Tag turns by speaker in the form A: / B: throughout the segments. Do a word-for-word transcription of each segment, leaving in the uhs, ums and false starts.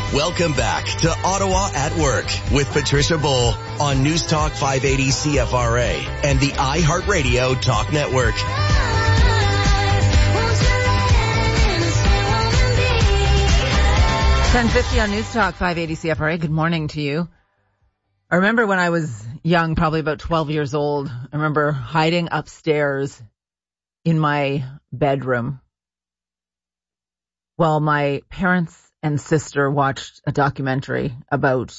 A: Welcome back to Ottawa at Work with Patricia Bull on News Talk five eighty C F R A and the iHeartRadio Talk Network.
B: ten fifty on News Talk five eighty C F R A. Good morning to you. I remember when I was young, probably about twelve years old, I remember hiding upstairs in my bedroom while my parents and sister watched a documentary about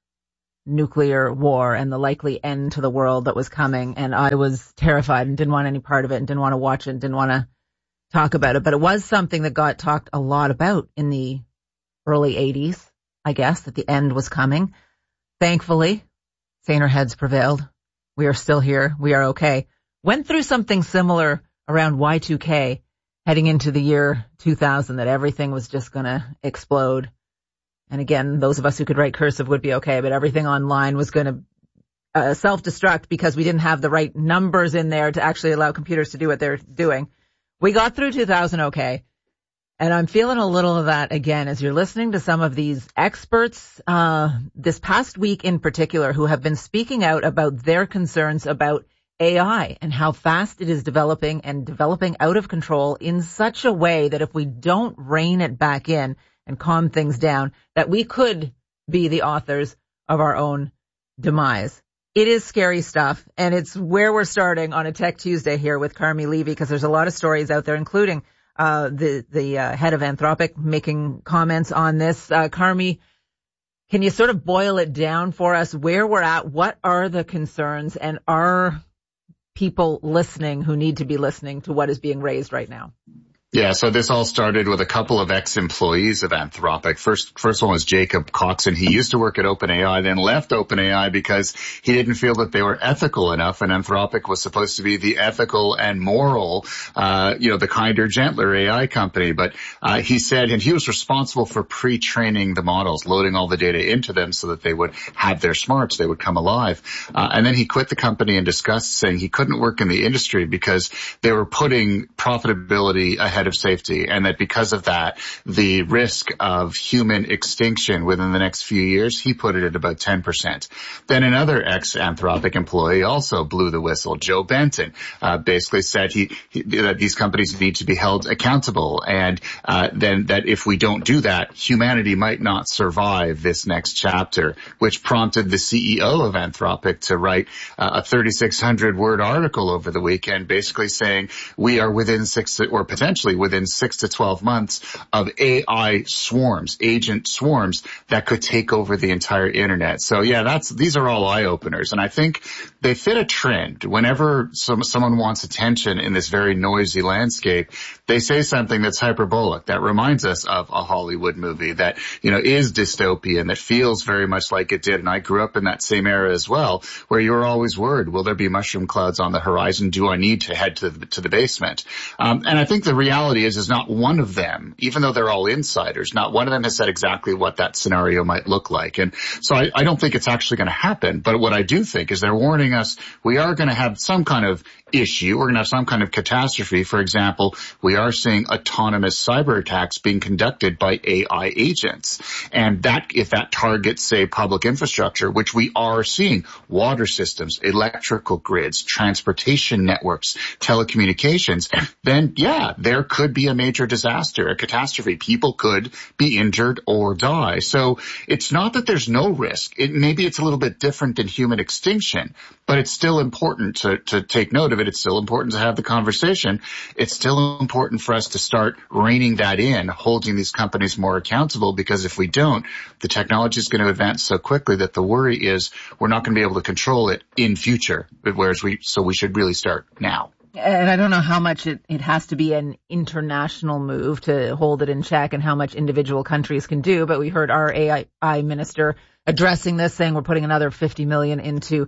B: nuclear war and the likely end to the world that was coming. And I was terrified and didn't want any part of it and didn't want to watch it and didn't want to talk about it. But it was something that got talked a lot about in the early eighties, I guess, that the end was coming. Thankfully, saner heads prevailed. We are still here. We are okay. Went through something similar around Y two K. Heading into the year two thousand, that everything was just going to explode. And again, those of us who could write cursive would be okay, but everything online was going to uh, self-destruct because we didn't have the right numbers in there to actually allow computers to do what they're doing. We got through two thousand okay, and I'm feeling a little of that again as you're listening to some of these experts uh this past week in particular who have been speaking out about their concerns about A I and how fast it is developing and developing out of control in such a way that if we don't rein it back in and calm things down, that we could be the authors of our own demise. It is scary stuff, and it's where we're starting on a Tech Tuesday here with Carmi Levy, because there's a lot of stories out there, including uh the the uh, head of Anthropic making comments on this. Uh, Carmi, can you sort of boil it down for us where we're at? What are the concerns, and are people listening who need to be listening to what is being raised right now?
C: Yeah, so this all started with a couple of ex-employees of Anthropic. First, first one was Jacob Coxon. He used to work at OpenAI, then left OpenAI because he didn't feel that they were ethical enough, and Anthropic was supposed to be the ethical and moral, uh, you know, the kinder, gentler A I company. But uh, he said, and he was responsible for pre-training the models, loading all the data into them so that they would have their smarts, they would come alive. Uh, and then he quit the company in disgust, saying he couldn't work in the industry because they were putting profitability ahead of safety, and that because of that, the risk of human extinction within the next few years, he put it at about ten percent. Then another ex-Anthropic employee also blew the whistle. Joe Benton uh, basically said he, he that these companies need to be held accountable, and uh, then that if we don't do that, humanity might not survive this next chapter, which prompted the C E O of Anthropic to write uh, a thirty-six hundred word article over the weekend, basically saying we are within six or potentially within six to twelve months of A I swarms, agent swarms that could take over the entire internet. So yeah, that's, these are all eye openers. And I think they fit a trend. Whenever some, someone wants attention in this very noisy landscape, they say something that's hyperbolic, that reminds us of a Hollywood movie that, you know, is dystopian, that feels very much like it did. And I grew up in that same era as well, where you were always worried, will there be mushroom clouds on the horizon? Do I need to head to the, to the basement? Um, and I think the reality reality is, is not one of them, even though they're all insiders, not one of them has said exactly what that scenario might look like. And so I, I don't think it's actually going to happen. But what I do think is they're warning us we are going to have some kind of issue. We're going to have some kind of catastrophe. For example, we are seeing autonomous cyber attacks being conducted by A I agents. And that, if that targets, say, public infrastructure, which we are seeing, water systems, electrical grids, transportation networks, telecommunications, then yeah, there could be a major disaster, a catastrophe. People could be injured or die. So it's not that there's no risk. It, maybe it's a little bit different than human extinction, but it's still important to, to take note of it. It's still important to have the conversation. It's still important for us to start reining that in, holding these companies more accountable, because if we don't, the technology is going to advance so quickly that the worry is we're not going to be able to control it in future, whereas we, so we should really start now.
B: And I don't know how much it, it has to be an international move to hold it in check and how much individual countries can do. But we heard our A I minister addressing this, saying we're putting another fifty million into,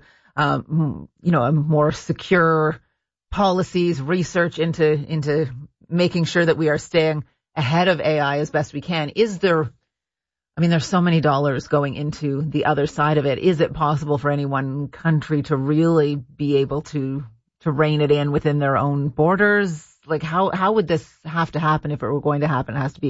B: um, you know, a more secure policies, research into, into making sure that we are staying ahead of A I as best we can. Is there, I mean, there's so many dollars going into the other side of it. Is it possible for any one country to really be able to to rein it in within their own borders? Like, how, how would this have to happen if it were going to happen? It has to be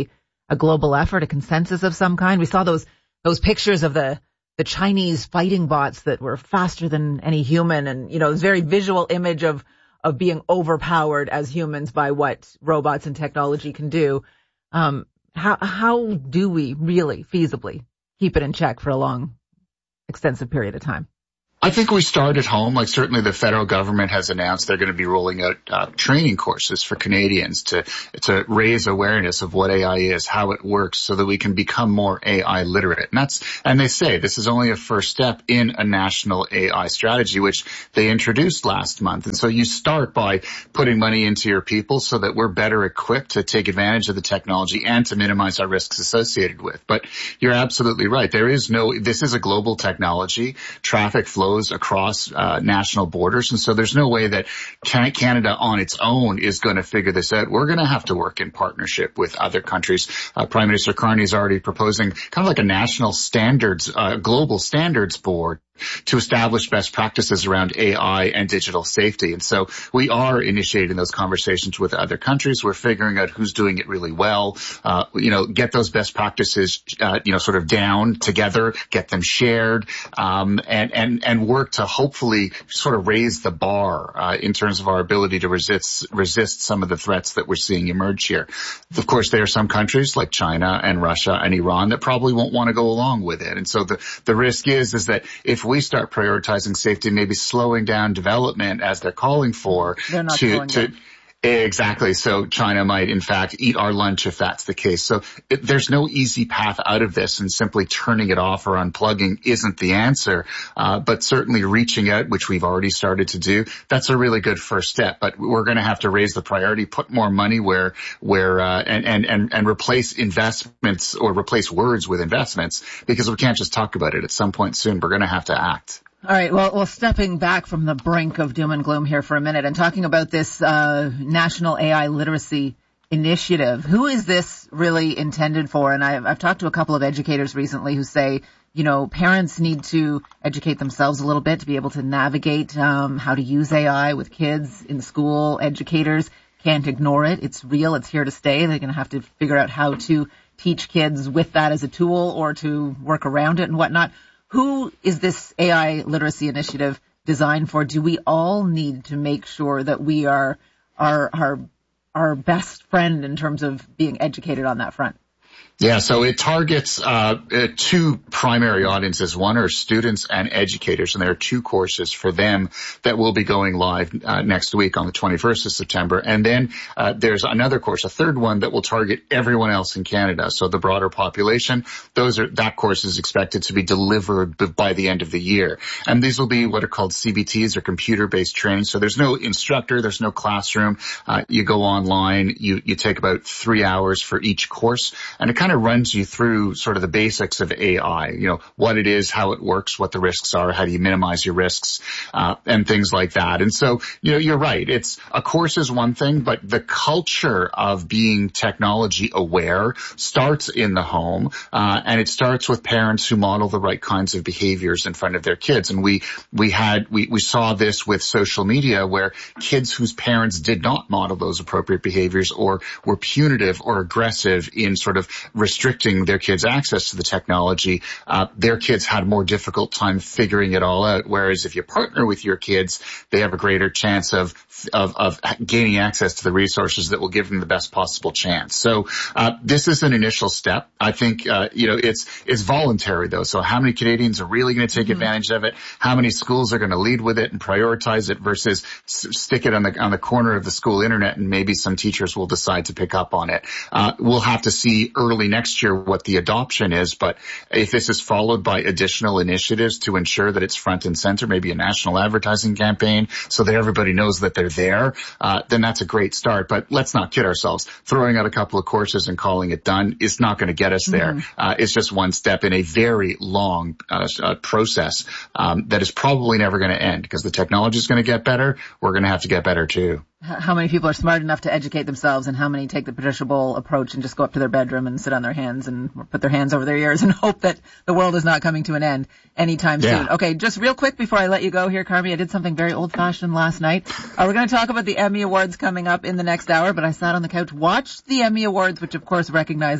B: a global effort, a consensus of some kind? We saw those those pictures of the the Chinese fighting bots that were faster than any human, and you know, this very visual image of of being overpowered as humans by what robots and technology can do. Um, how how do we really feasibly keep it in check for a long, extensive period of time?
C: I think we start at home. Like certainly the federal government has announced they're going to be rolling out uh, training courses for Canadians to to raise awareness of what A I is, how it works, so that we can become more A I literate. And that's and they say this is only a first step in a national A I strategy, which they introduced last month. And so you start by putting money into your people so that we're better equipped to take advantage of the technology and to minimize our risks associated with. But you're absolutely right. There is no. This is a global technology. Traffic flows across uh, national borders, and so there's no way that Canada on its own is going to figure this out. We're going to have to work in partnership with other countries. Uh, Prime Minister Carney is already proposing kind of like a national standards, uh, global standards board to establish best practices around A I and digital safety. And so we are initiating those conversations with other countries. We're figuring out who's doing it really well, uh, you know, get those best practices, uh, you know, sort of down together, get them shared, um, and, and, and work to hopefully sort of raise the bar, uh, in terms of our ability to resist, resist some of the threats that we're seeing emerge here. Of course, there are some countries like China and Russia and Iran that probably won't want to go along with it. And so the, the risk is, is that if we start prioritizing safety, maybe slowing down development as they're calling for,
B: they're not
C: to, to,
B: down.
C: Exactly. So China might, in fact, eat our lunch if that's the case. So it, there's no easy path out of this, and simply turning it off or unplugging isn't the answer. Uh, but certainly reaching out, which we've already started to do, that's a really good first step. But we're going to have to raise the priority, put more money where, where, uh, and, and, and, and replace investments or replace words with investments, because we can't just talk about it. At some point soon, we're going to have to act.
B: All right. Well, well, stepping back from the brink of doom and gloom here for a minute and talking about this uh National A I Literacy Initiative, who is this really intended for? And I've, I've talked to a couple of educators recently who say, you know, parents need to educate themselves a little bit to be able to navigate um how to use A I with kids in school. Educators can't ignore it. It's real. It's here to stay. They're going to have to figure out how to teach kids with that as a tool or to work around it and whatnot. Who is this A I literacy initiative designed for? Do we all need to make sure that we are our our our best friend in terms of being educated on that front?
C: Yeah, so it targets uh two primary audiences. One are students and educators, and there are two courses for them that will be going live uh, next week on the twenty-first of September. And then uh, there's another course, a third one that will target everyone else in Canada, so the broader population. Those are that course is expected to be delivered by the end of the year. And these will be what are called C B Ts, or computer-based training. So there's no instructor, there's no classroom. Uh, you go online, you you take about three hours for each course, and it kind of runs you through sort of the basics of A I, you know, what it is, how it works, what the risks are, how do you minimize your risks, uh, and things like that. And so, you know, you're right. It's a course is one thing, but the culture of being technology aware starts in the home, uh, and it starts with parents who model the right kinds of behaviors in front of their kids. And we, we had, we, we saw this with social media, where kids whose parents did not model those appropriate behaviors or were punitive or aggressive in sort of restricting their kids' access to the technology, uh, their kids had a more difficult time figuring it all out. Whereas if you partner with your kids, they have a greater chance of of, of gaining access to the resources that will give them the best possible chance. So uh, this is an initial step. I think uh, you know it's it's voluntary though. So how many Canadians are really going to take mm-hmm. advantage of it? How many schools are going to lead with it and prioritize it versus s- stick it on the on the corner of the school internet, and maybe some teachers will decide to pick up on it. Uh, we'll have to see early next year what the adoption is, but if this is followed by additional initiatives to ensure that it's front and center, maybe a national advertising campaign so that everybody knows that they're there, uh, then that's a great start. But let's not kid ourselves. Throwing out a couple of courses and calling it done is not going to get us there. Mm-hmm. Uh, it's just one step in a very long uh, uh, process um, that is probably never going to end, because the technology is going to get better. We're going to have to get better too.
B: How many people are smart enough to educate themselves, and how many take the Patricia Bowl approach and just go up to their bedroom and sit on their hands and put their hands over their ears and hope that the world is not coming to an end anytime yeah. soon? Okay, just real quick before I let you go here, Carmi, I did something very old-fashioned last night. Uh, we're going to talk about the Emmy Awards coming up in the next hour, but I sat on the couch, watched the Emmy Awards, which of course recognizes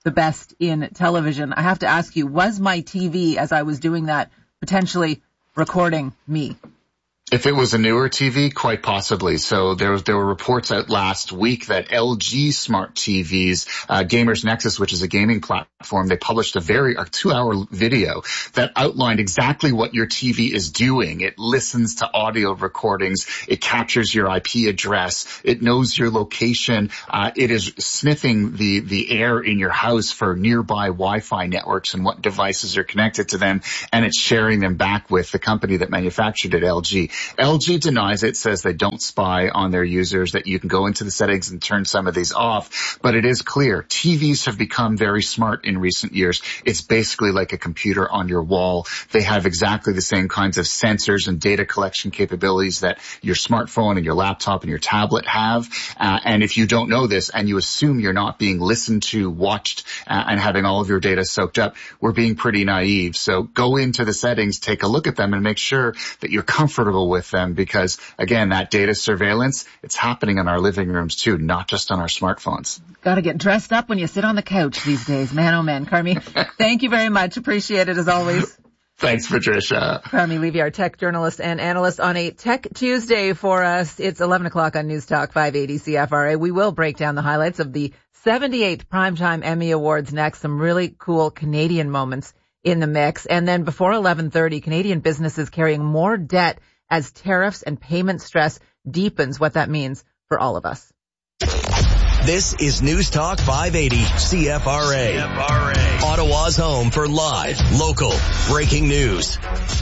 B: the best in television. I have to ask you, was my T V, as I was doing that, potentially recording me?
C: If it was a newer T V, quite possibly. So there was, there were reports out last week that L G smart T Vs, uh, Gamers Nexus, which is a gaming platform, they published a very, a two hour video that outlined exactly what your T V is doing. It listens to audio recordings. It captures your I P address. It knows your location. Uh, it is sniffing the, the air in your house for nearby Wi-Fi networks and what devices are connected to them. And it's sharing them back with the company that manufactured it, L G. L G denies it, says they don't spy on their users, that you can go into the settings and turn some of these off. But it is clear T Vs have become very smart in recent years. It's basically like a computer on your wall. They have exactly the same kinds of sensors and data collection capabilities that your smartphone and your laptop and your tablet have. Uh, and if you don't know this and you assume you're not being listened to, watched, uh, and having all of your data soaked up, we're being pretty naive. So go into the settings, take a look at them, and make sure that you're comfortable with them, because again, that data surveillance, it's happening in our living rooms too, not just on our smartphones.
B: Got to get dressed up when you sit on the couch these days. Man, oh man. Carmi, thank you very much. Appreciate it as always.
C: Thanks, Patricia.
B: Carmi Levy, our tech journalist and analyst on a Tech Tuesday for us. It's eleven o'clock on News Talk five eighty C F R A. We will break down the highlights of the seventy-eighth Primetime Emmy Awards next. Some really cool Canadian moments in the mix. And then before eleven thirty, Canadian businesses carrying more debt as tariffs and payment stress deepens, what that means for all of us.
A: This is News Talk five eighty C F R A. C F R A. Ottawa's home for live, local, breaking news.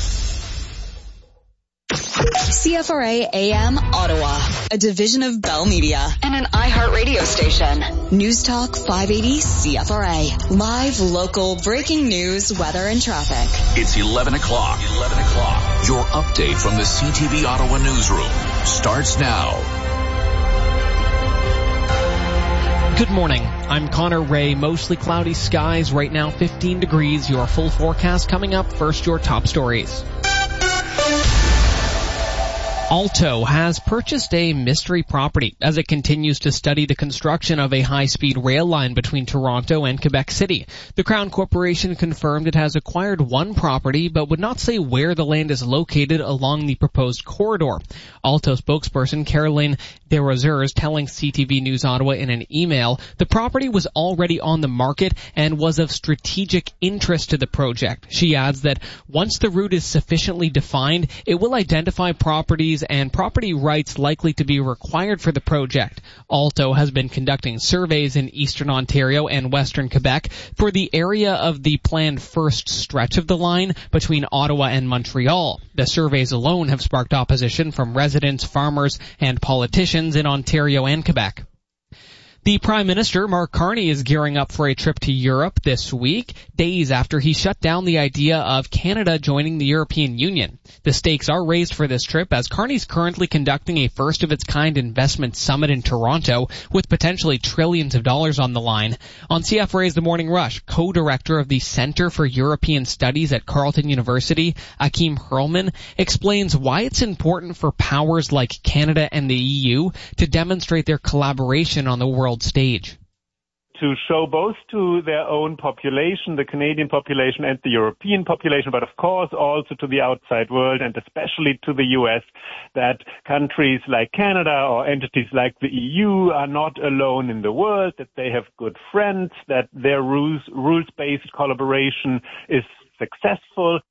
D: C F R A A M Ottawa, a division of Bell Media and an iHeart radio station. News Talk five eighty C F R A. Live, local, breaking news, weather, and traffic.
E: It's eleven o'clock. eleven o'clock. Your update from the C T V Ottawa newsroom starts now.
F: Good morning. I'm Connor Ray. Mostly cloudy skies. Right now fifteen degrees. Your full forecast coming up. First, your top stories. Alto has purchased a mystery property as it continues to study the construction of a high-speed rail line between Toronto and Quebec City. The Crown Corporation confirmed it has acquired one property but would not say where the land is located along the proposed corridor. Alto spokesperson Caroline Desrosiers telling C T V News Ottawa in an email the property was already on the market and was of strategic interest to the project. She adds that once the route is sufficiently defined, it will identify properties and property rights likely to be required for the project. Alto has been conducting surveys in eastern Ontario and western Quebec for the area of the planned first stretch of the line between Ottawa and Montreal. The surveys alone have sparked opposition from residents, farmers, and politicians in Ontario and Quebec. The Prime Minister, Mark Carney, is gearing up for a trip to Europe this week, days after he shut down the idea of Canada joining the European Union. The stakes are raised for this trip as Carney's currently conducting a first-of-its-kind investment summit in Toronto with potentially trillions of dollars on the line. On C F R A's The Morning Rush, co-director of the Center for European Studies at Carleton University, Akim Hurlman, explains why it's important for powers like Canada and the E U to demonstrate their collaboration on the world stage.
G: To show both to their own population, the Canadian population and the European population, but of course also to the outside world and especially to the U S, that countries like Canada or entities like the E U are not alone in the world, that they have good friends, that their rules, rules-based collaboration is successful.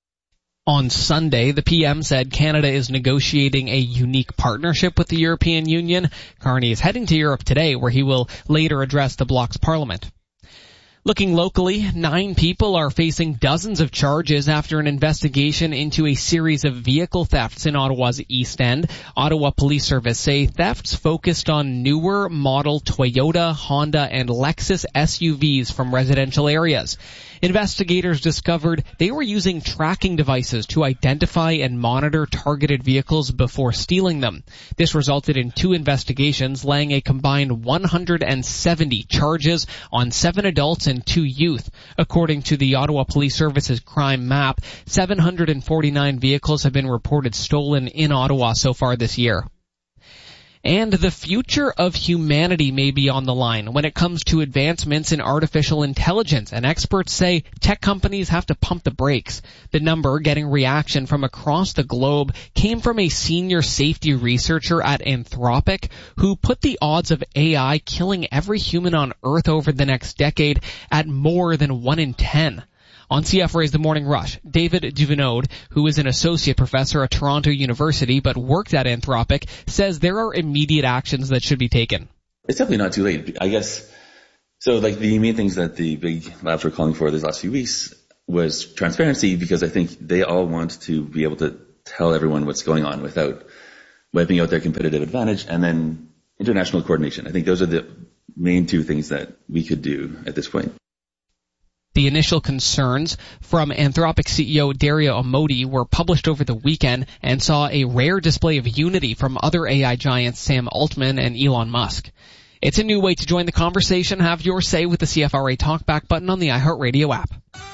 F: On Sunday, the P M said Canada is negotiating a unique partnership with the European Union. Carney is heading to Europe today, where he will later address the bloc's parliament. Looking locally, nine people are facing dozens of charges after an investigation into a series of vehicle thefts in Ottawa's East End. Ottawa Police Service say thefts focused on newer model Toyota, Honda, and Lexus S U Vs from residential areas. Investigators discovered they were using tracking devices to identify and monitor targeted vehicles before stealing them. This resulted in two investigations, laying a combined one hundred seventy charges on seven adults and two youth. According to the Ottawa Police Service's crime map, seven hundred forty-nine vehicles have been reported stolen in Ottawa so far this year. And the future of humanity may be on the line when it comes to advancements in artificial intelligence, and experts say tech companies have to pump the brakes. The number getting reaction from across the globe came from a senior safety researcher at Anthropic who put the odds of A I killing every human on Earth over the next decade at more than one in ten. On C F R A's The Morning Rush, David Duvenode, who is an associate professor at Toronto University but worked at Anthropic, says there are immediate actions that should be taken.
H: It's definitely not too late, I guess. So, like, the main things that the big labs were calling for these last few weeks was transparency, because I think they all want to be able to tell everyone what's going on without wiping out their competitive advantage, and then international coordination. I think those are the main two things that we could do at this point.
F: The initial concerns from Anthropic C E O Dario Amodei were published over the weekend and saw a rare display of unity from other A I giants Sam Altman and Elon Musk. It's a new way to join the conversation. Have your say with the C F R A Talkback button on the iHeartRadio app.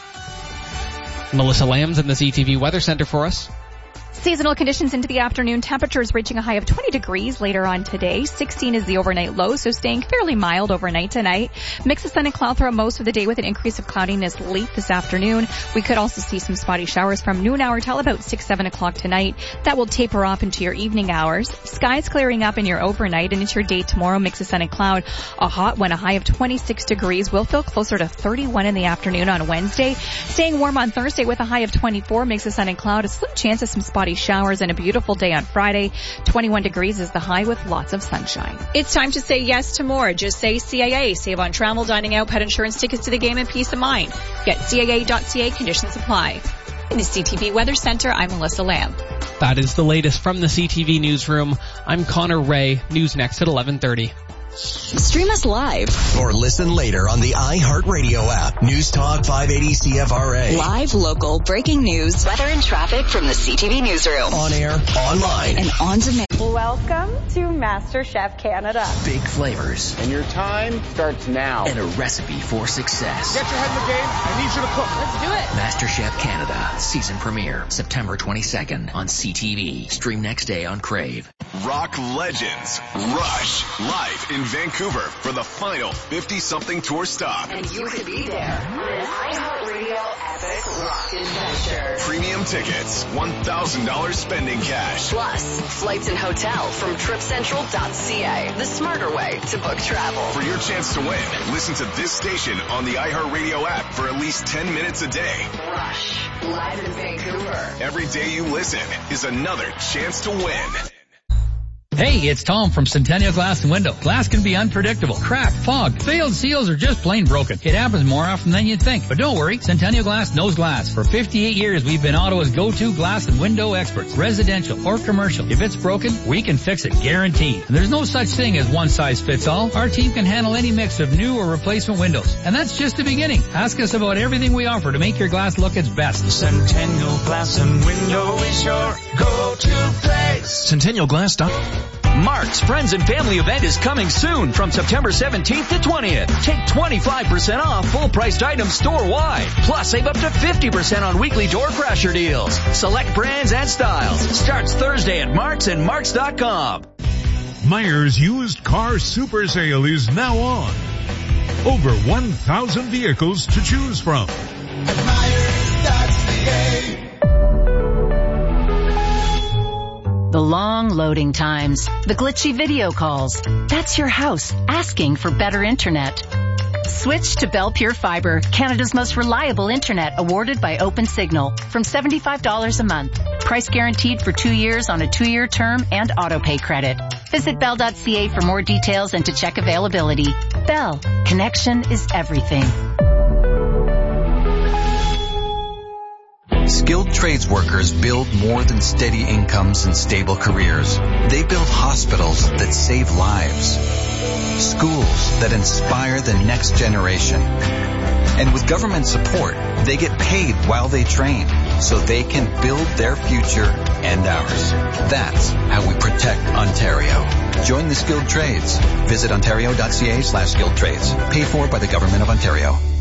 F: Melissa Lamb's in the C T V Weather Center for us.
I: Seasonal conditions into the afternoon, temperatures reaching a high of twenty degrees later on today. sixteen is the overnight low, so staying fairly mild overnight tonight. Mix of sun and cloud throughout most of the day with an increase of cloudiness late this afternoon. We could also see some spotty showers from noon hour till about six, seven o'clock tonight. That will taper off into your evening hours. Skies clearing up in your overnight and into your day tomorrow. Mix of sun and cloud. A hot one, a high of twenty-six degrees. Will feel closer to thirty-one in the afternoon on Wednesday. Staying warm on Thursday with a high of twenty-four. Mix of sun and cloud. A slim chance of some spotty showers and a beautiful day on Friday. twenty-one degrees is the high with lots of sunshine. It's time to say yes to more. Just say C A A. Save on travel, dining out, pet insurance, tickets to the game, and peace of mind. Get C A A dot C A. Conditions apply. In the C T V Weather Center, I'm Melissa Lamb.
F: That is the latest from the C T V Newsroom. I'm Connor Ray. News next at eleven thirty.
D: Stream us live
A: or listen later on the iHeartRadio app. News Talk five eighty C F R A.
D: Live, local, breaking news, weather and traffic from the C T V Newsroom.
A: On air, online,
D: and on demand.
J: Welcome to MasterChef Canada.
K: Big flavors.
L: And your time starts now.
K: And a recipe for success.
L: Get your head in the game. I need you to cook.
J: Let's do it.
K: MasterChef Canada. Season premiere. September twenty-second on C T V. Stream next day on Crave.
M: Rock legends. Rush. Live in Vancouver for the final fifty-something tour stop.
N: And you could be there on an iHeartRadio epic rock adventure.
M: Premium tickets, one thousand dollars spending cash.
N: Plus, flights and hotel from trip central dot C A. The smarter way to book travel.
M: For your chance to win, listen to this station on the iHeartRadio app for at least ten minutes a day.
N: Rush. Live in Vancouver.
M: Every day you listen is another chance to win.
O: Hey, it's Tom from Centennial Glass and Window. Glass can be unpredictable. Cracked, fogged, failed seals, or just plain broken. It happens more often than you'd think. But don't worry, Centennial Glass knows glass. For fifty-eight years, we've been Ottawa's go-to glass and window experts. Residential or commercial. If it's broken, we can fix it, guaranteed. And there's no such thing as one size fits all. Our team can handle any mix of new or replacement windows. And that's just the beginning. Ask us about everything we offer to make your glass look its best.
P: Centennial Glass and Window is your go-to place.
E: Centennial Glass.
Q: Mark's Friends and Family event is coming soon from September seventeenth to twentieth. Take twenty-five percent off full-priced items store-wide. Plus, save up to fifty percent on weekly door crasher deals. Select brands and styles. Starts Thursday at Mark's and Marks dot com.
R: Myers Used Car Super Sale is now on. Over one thousand vehicles to choose from.
S: At Myers dot C A.
T: The long loading times, the glitchy video calls. That's your house asking for better internet. Switch to Bell Pure Fiber, Canada's most reliable internet, awarded by OpenSignal, from seventy-five dollars a month. Price guaranteed for two years on a two-year term and autopay credit. Visit Bell dot C A for more details and to check availability. Bell, connection is everything.
U: Skilled trades workers build more than steady incomes and stable careers. They build hospitals that save lives, schools that inspire the next generation. And with government support, they get paid while they train, so they can build their future and ours. That's how we protect Ontario. Join the skilled trades. Visit ontario dot C A slash skilled trades. Paid for by the Government of Ontario.